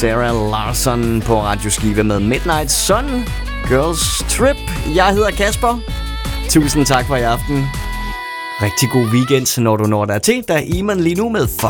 Sarah Larsson på Radio Skive med Midnight Sun, Girls Trip. Jeg hedder Kasper. Tusind tak for i aften. Rigtig god weekend, når du når der til. Der er Iman lige nu med Fuck